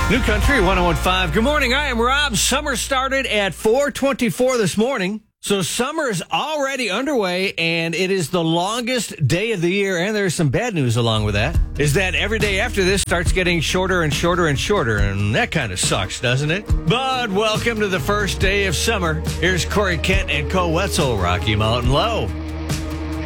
New Country 101.5. Good morning. I am Rob. Summer started at 4:24 this morning. So summer is already underway, and it is the longest day of the year. And there's some bad news along with that. Is that every day after this starts getting shorter and shorter and shorter. And that kind of sucks, doesn't it? But welcome to the first day of summer. Here's Corey Kent and Co. Wetzel, Rocky Mountain Low.